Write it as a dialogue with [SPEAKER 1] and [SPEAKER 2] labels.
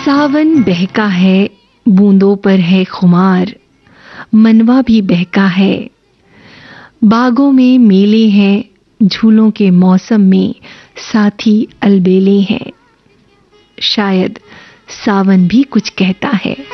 [SPEAKER 1] सावन बहका है, बूंदों पर है खुमार, मनवा भी बहका है। बागों में मेले हैं, झूलों के मौसम में साथी अलबेले हैं। शायद सावन भी कुछ कहता है।